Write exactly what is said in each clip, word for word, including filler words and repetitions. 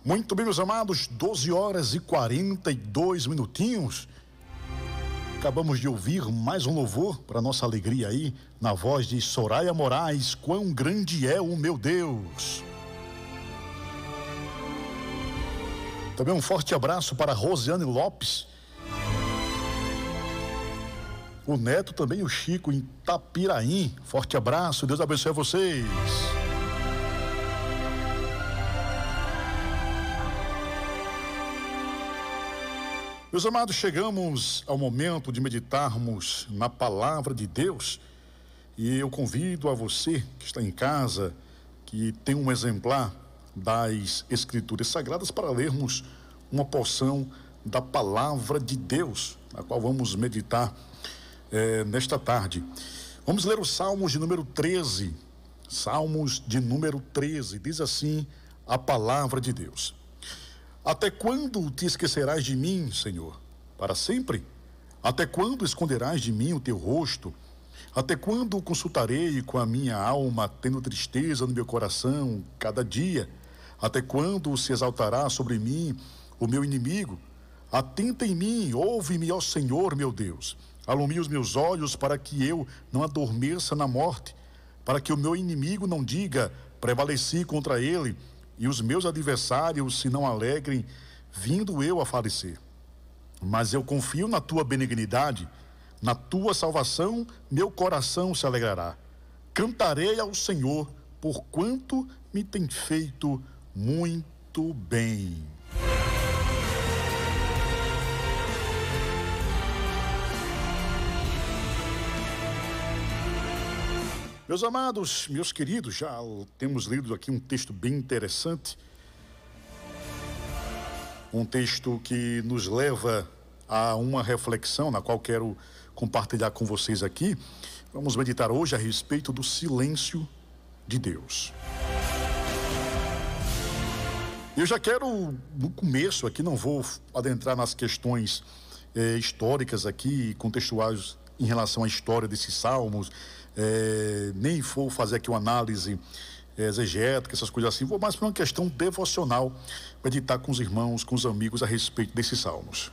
Muito bem, meus amados, doze horas e quarenta e dois minutinhos. Acabamos de ouvir mais um louvor para nossa alegria aí, na voz de Soraya Moraes, Quão Grande é o Meu Deus. Também um forte abraço para Rosiane Lopes. O Neto também, o Chico em Tapiraí. Forte abraço, Deus abençoe vocês. Meus amados, chegamos ao momento de meditarmos na palavra de Deus e eu convido a você que está em casa, que tem um exemplar das Escrituras Sagradas, para lermos uma porção da palavra de Deus, na qual vamos meditar é, nesta tarde. Vamos ler os Salmos de número treze. Salmos de número treze, diz assim a palavra de Deus: Até quando te esquecerás de mim, Senhor? Para sempre? Até quando esconderás de mim o teu rosto? Até quando consultarei com a minha alma, tendo tristeza no meu coração cada dia? Até quando se exaltará sobre mim o meu inimigo? Atenta em mim, ouve-me, ó Senhor, meu Deus. Alumia os meus olhos para que eu não adormeça na morte, para que o meu inimigo não diga, prevaleci contra ele, e os meus adversários se não alegrem, vindo eu a falecer. Mas eu confio na tua benignidade, na tua salvação, meu coração se alegrará. Cantarei ao Senhor, porquanto me tem feito muito bem. Meus amados, meus queridos, já temos lido aqui um texto bem interessante, um texto que nos leva a uma reflexão, na qual quero compartilhar com vocês aqui. Vamos meditar hoje a respeito do silêncio de Deus. Eu já quero, no começo aqui, não vou adentrar nas questões eh, históricas aqui, contextuais em relação à história desses salmos, É, nem vou fazer aqui uma análise é, exegética, essas coisas assim, vou mais para uma questão devocional, meditar com os irmãos, com os amigos a respeito desses salmos.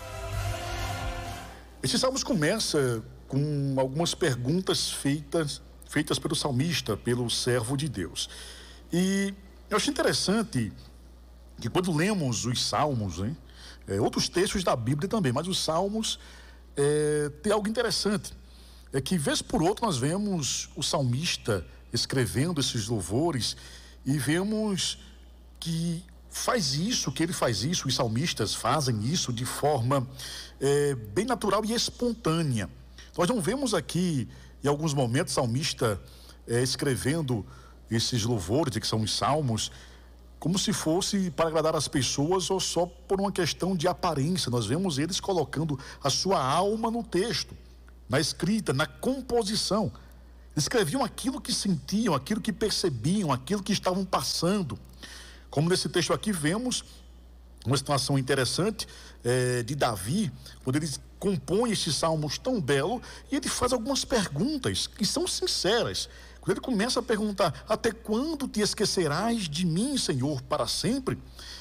Esses salmos começam com algumas perguntas feitas, feitas pelo salmista, pelo servo de Deus. E eu acho interessante que quando lemos os salmos, hein, é, outros textos da Bíblia também, mas os salmos é, tem algo interessante. É que, vez por outra, nós vemos o salmista escrevendo esses louvores e vemos que faz isso, que ele faz isso, os salmistas fazem isso de forma é, bem natural e espontânea. Nós não vemos aqui, em alguns momentos, o salmista é, escrevendo esses louvores, que são os salmos, como se fosse para agradar as pessoas ou só por uma questão de aparência. Nós vemos eles colocando a sua alma no texto, na escrita, na composição. Escreviam aquilo que sentiam, aquilo que percebiam, aquilo que estavam passando. Como nesse texto aqui vemos uma situação interessante é, de Davi, quando ele compõe esses salmos tão belo, e ele faz algumas perguntas que são sinceras. Quando ele começa a perguntar: até quando te esquecerás de mim, Senhor, para sempre?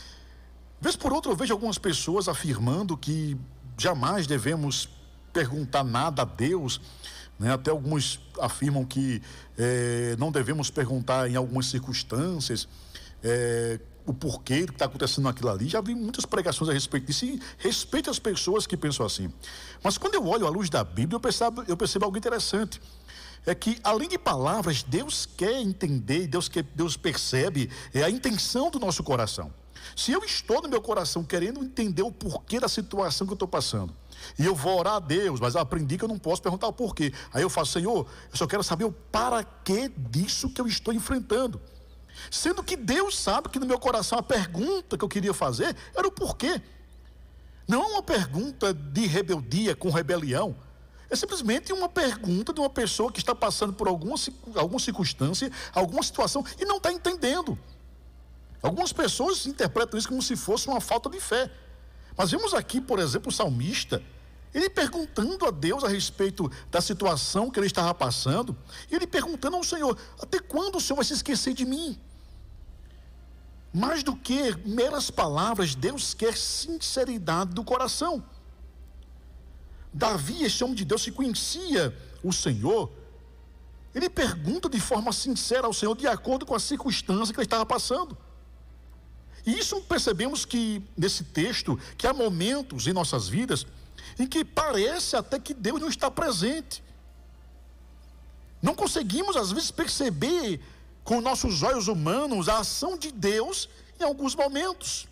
Vez por outra eu vejo algumas pessoas afirmando que jamais devemos perguntar nada a Deus, né? Até alguns afirmam que é, não devemos perguntar em algumas circunstâncias é, o porquê que está acontecendo aquilo ali. Já vi muitas pregações a respeito disso e respeito as pessoas que pensam assim. Mas quando eu olho à luz da Bíblia, eu percebo, eu percebo algo interessante. É que, além de palavras, Deus quer entender, Deus, quer, Deus percebe é, a intenção do nosso coração. Se eu estou no meu coração querendo entender o porquê da situação que eu estou passando, e eu vou orar a Deus, mas eu aprendi que eu não posso perguntar o porquê. Aí eu falo: Senhor, eu só quero saber o para quê disso que eu estou enfrentando. Sendo que Deus sabe que no meu coração a pergunta que eu queria fazer era o porquê. Não é uma pergunta de rebeldia, com rebelião. É simplesmente uma pergunta de uma pessoa que está passando por alguma, alguma circunstância, alguma situação e não está entendendo. Algumas pessoas interpretam isso como se fosse uma falta de fé. Mas vemos aqui, por exemplo, o salmista, ele perguntando a Deus a respeito da situação que ele estava passando, e ele perguntando ao Senhor: até quando o Senhor vai se esquecer de mim? Mais do que meras palavras, Deus quer sinceridade do coração. Davi, esse homem de Deus que conhecia o Senhor, ele pergunta de forma sincera ao Senhor, de acordo com a circunstância que ele estava passando. E isso percebemos que, nesse texto, que há momentos em nossas vidas em que parece até que Deus não está presente. Não conseguimos, às vezes, perceber com nossos olhos humanos a ação de Deus em alguns momentos.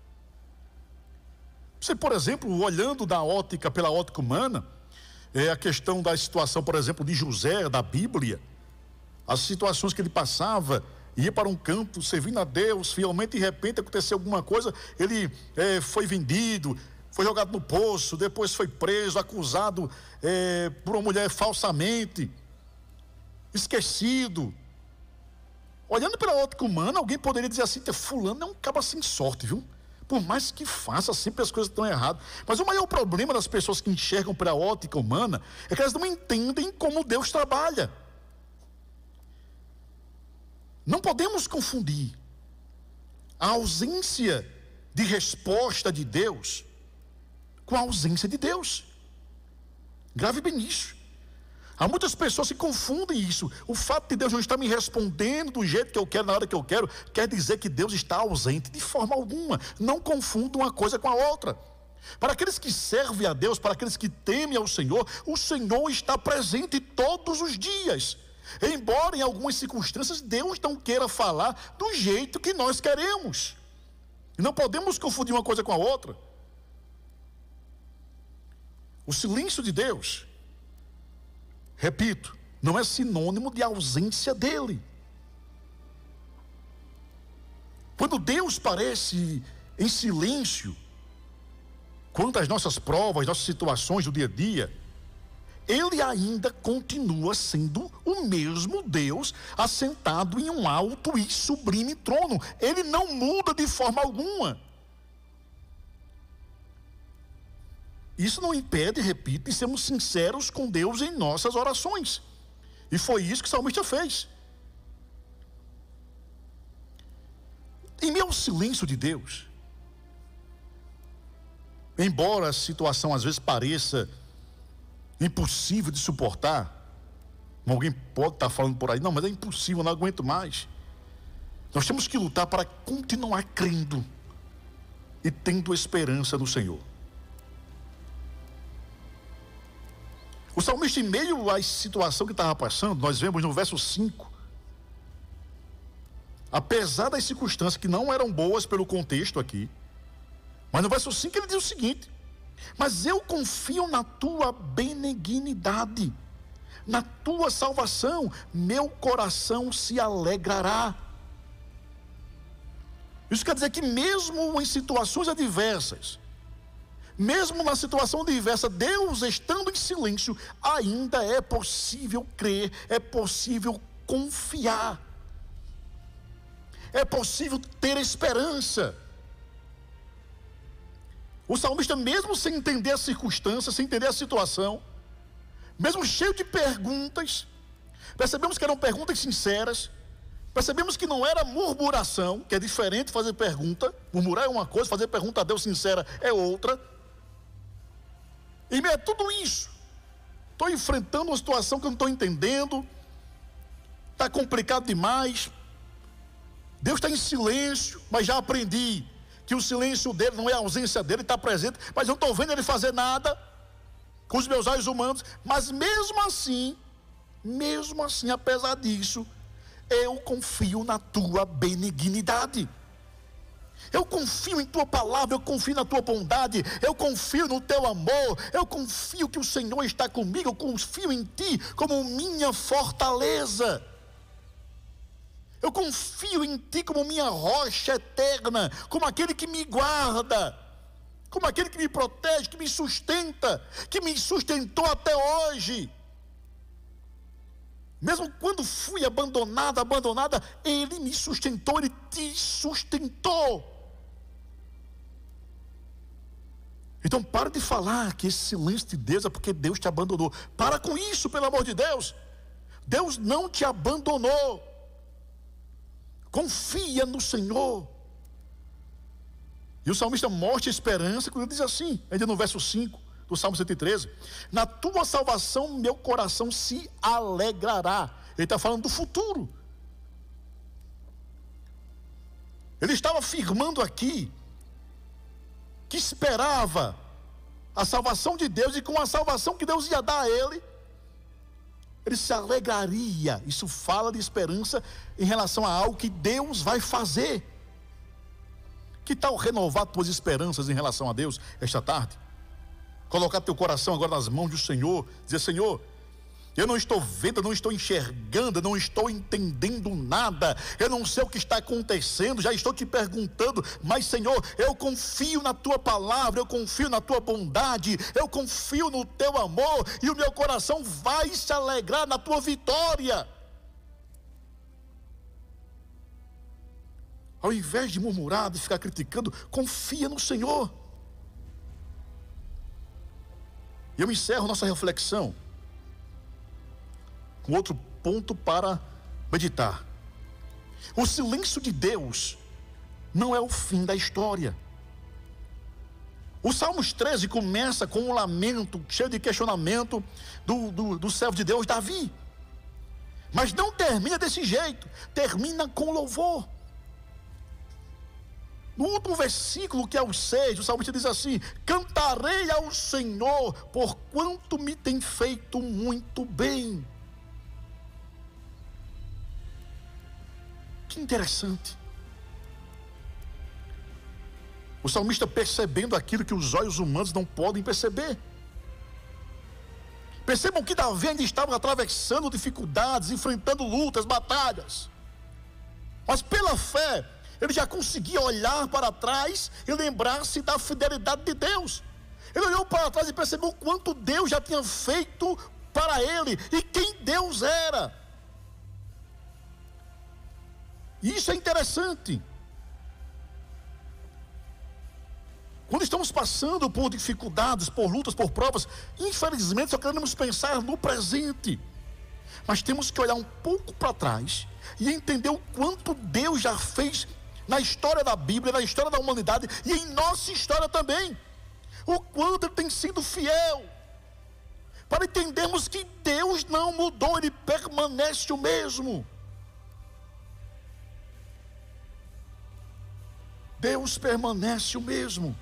Você, por exemplo, olhando da ótica, pela ótica humana, é a questão da situação, por exemplo, de José, da Bíblia, as situações que ele passava, ia para um campo servindo a Deus, fielmente, de repente aconteceu alguma coisa, ele é, foi vendido, foi jogado no poço, depois foi preso, acusado é, por uma mulher falsamente, esquecido. Olhando pela ótica humana, alguém poderia dizer assim: fulano é um cabo sem sorte, viu? Por mais que faça, sempre as coisas estão erradas. Mas o maior problema das pessoas que enxergam pela ótica humana é que elas não entendem como Deus trabalha. Não podemos confundir a ausência de resposta de Deus com a ausência de Deus. Grave bem isso. Há muitas pessoas que confundem isso. O fato de Deus não estar me respondendo do jeito que eu quero, na hora que eu quero, quer dizer que Deus está ausente. De forma alguma. Não confunda uma coisa com a outra. Para aqueles que servem a Deus, para aqueles que temem ao Senhor, o Senhor está presente todos os dias. Embora em algumas circunstâncias Deus não queira falar do jeito que nós queremos. Não podemos confundir uma coisa com a outra. O silêncio de Deus, repito, não é sinônimo de ausência dele. Quando Deus parece em silêncio quanto às nossas provas, nossas situações do dia a dia, ele ainda continua sendo o mesmo Deus assentado em um alto e sublime trono. Ele não muda de forma alguma. Isso não impede, repito, de sermos sinceros com Deus em nossas orações. E foi isso que o salmista fez. Em meio ao silêncio de Deus, embora a situação às vezes pareça impossível de suportar, alguém pode estar falando por aí, não, mas é impossível, não aguento mais. Nós temos que lutar para continuar crendo e tendo esperança no Senhor. O salmista, em meio à situação que estava passando, nós vemos no verso cinco, apesar das circunstâncias que não eram boas pelo contexto aqui, mas no verso cinco ele diz o seguinte: mas eu confio na tua benignidade, na tua salvação, meu coração se alegrará. Isso quer dizer que mesmo em situações adversas, mesmo na situação diversa, Deus estando em silêncio, ainda é possível crer, é possível confiar, é possível ter esperança. O salmista, mesmo sem entender a circunstância, sem entender a situação, mesmo cheio de perguntas, percebemos que eram perguntas sinceras, percebemos que não era murmuração, que é diferente de fazer pergunta. Murmurar é uma coisa, fazer pergunta a Deus sincera é outra. Em meio a tudo isso, estou enfrentando uma situação que eu não estou entendendo, está complicado demais, Deus está em silêncio, mas já aprendi que o silêncio dele não é a ausência dele, está presente, mas eu não estou vendo ele fazer nada com os meus olhos humanos. Mas mesmo assim, mesmo assim, apesar disso, eu confio na tua benignidade. Eu confio em tua palavra, eu confio na tua bondade, eu confio no teu amor, eu confio que o Senhor está comigo, eu confio em ti como minha fortaleza. Eu confio em ti como minha rocha eterna, como aquele que me guarda, como aquele que me protege, que me sustenta, que me sustentou até hoje. Mesmo quando fui abandonada, abandonada, Ele me sustentou, Ele te sustentou. Então pare de falar que esse silêncio de Deus é porque Deus te abandonou. Para com isso, pelo amor de Deus. Deus não te abandonou. Confia no Senhor. E o salmista mostra esperança quando ele diz assim, ainda no verso cinco do Salmo cento e treze: na tua salvação meu coração se alegrará. Ele está falando do futuro. Ele estava afirmando aqui que esperava a salvação de Deus, e com a salvação que Deus ia dar a ele, ele se alegraria. Isso fala de esperança em relação a algo que Deus vai fazer. Que tal renovar tuas esperanças em relação a Deus esta tarde? Colocar teu coração agora nas mãos do Senhor, dizer: Senhor, eu não estou vendo, eu não estou enxergando, eu não estou entendendo nada, eu não sei o que está acontecendo, já estou te perguntando, mas Senhor, eu confio na tua palavra, eu confio na tua bondade, eu confio no teu amor, e o meu coração vai se alegrar na tua vitória. Ao invés de murmurar, de ficar criticando, confia no Senhor. E eu encerro nossa reflexão com outro ponto para meditar. O silêncio de Deus não é o fim da história. O Salmos treze começa com um lamento cheio de questionamento do, do, do servo de Deus, Davi. Mas não termina desse jeito, termina com louvor. No último versículo, que é o seis, o salmista diz assim: cantarei ao Senhor, porquanto me tem feito muito bem. Que interessante. O salmista percebendo aquilo que os olhos humanos não podem perceber. Percebam que Davi ainda estava atravessando dificuldades, enfrentando lutas, batalhas. Mas pela fé, ele já conseguia olhar para trás e lembrar-se da fidelidade de Deus. Ele olhou para trás e percebeu o quanto Deus já tinha feito para ele e quem Deus era. E isso é interessante. Quando estamos passando por dificuldades, por lutas, por provas, infelizmente só queremos pensar no presente. Mas temos que olhar um pouco para trás e entender o quanto Deus já fez na história da Bíblia, na história da humanidade e em nossa história também. O quanto Ele tem sido fiel. Para entendermos que Deus não mudou, Ele permanece o mesmo. Deus permanece o mesmo.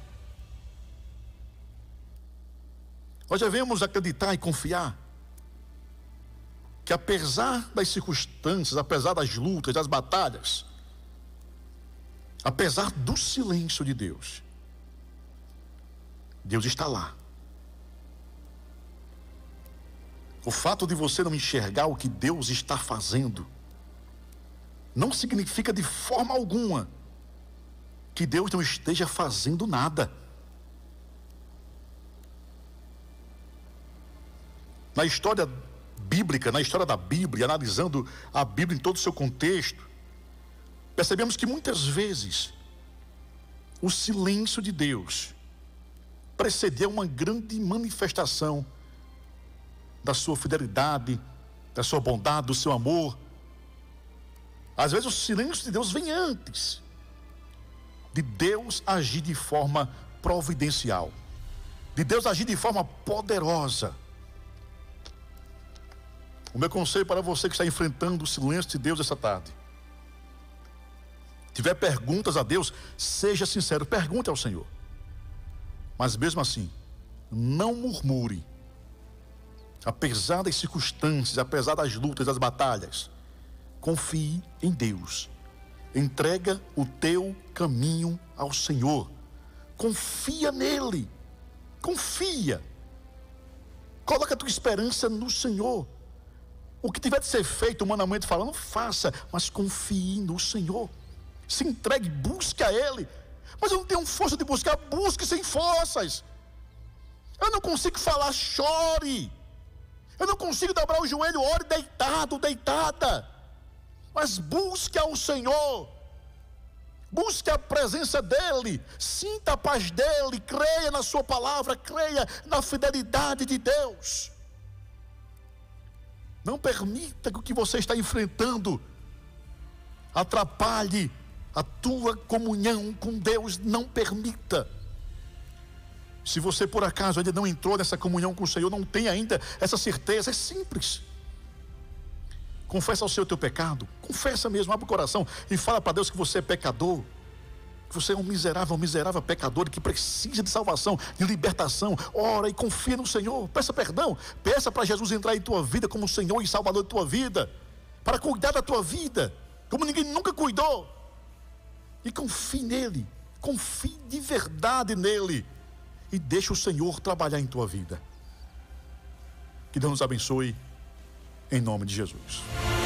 Nós devemos acreditar e confiar que apesar das circunstâncias, apesar das lutas, das batalhas, apesar do silêncio de Deus, Deus está lá. O fato de você não enxergar o que Deus está fazendo não significa de forma alguma que Deus não esteja fazendo nada. Na história bíblica, na história da Bíblia, analisando a Bíblia em todo o seu contexto, percebemos que muitas vezes o silêncio de Deus precedia uma grande manifestação da sua fidelidade, da sua bondade, do seu amor. Às vezes o silêncio de Deus vem antes de Deus agir de forma providencial, de Deus agir de forma poderosa. O meu conselho para você que está enfrentando o silêncio de Deus essa tarde: tiver perguntas a Deus, seja sincero, pergunte ao Senhor. Mas mesmo assim, não murmure. Apesar das circunstâncias, apesar das lutas, das batalhas, confie em Deus. Entrega o teu caminho ao Senhor. Confia nele. Confia. Coloca a tua esperança no Senhor. O que tiver de ser feito humanamente falando, faça, mas confie no Senhor. Se entregue, busque a Ele. Mas eu não tenho força de buscar, busque sem forças. Eu não consigo falar, chore. Eu não consigo dobrar o joelho, ore deitado, deitada. Mas busque ao Senhor. Busque a presença dEle. Sinta a paz dEle. Creia na sua palavra, creia na fidelidade de Deus. Não permita que o que você está enfrentando atrapalhe a tua comunhão com Deus não permita. Se você por acaso ainda não entrou nessa comunhão com o Senhor, não tem ainda essa certeza, é simples. Confessa ao Senhor o teu pecado, confessa mesmo, abre o coração e fala para Deus que você é pecador, que você é um miserável, um miserável pecador que precisa de salvação, de libertação. Ora e confia no Senhor, peça perdão, peça para Jesus entrar em tua vida como Senhor e Salvador de tua vida, para cuidar da tua vida, como ninguém nunca cuidou. E confie nele, confie de verdade nele, e deixa o Senhor trabalhar em tua vida. Que Deus nos abençoe, em nome de Jesus.